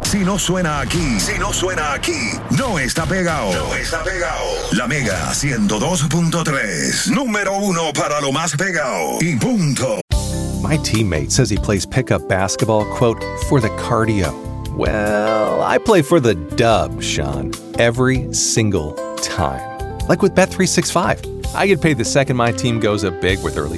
Si no suena aquí, no está pegado. No está pegado. La Mega 102.3. Número 1 para lo más pegado. Y punto. My teammate says he plays pickup basketball, quote, for the cardio. Well, I play for the dub, Sean. Every single time. Like with Bet365. I get paid the second my team goes up big with early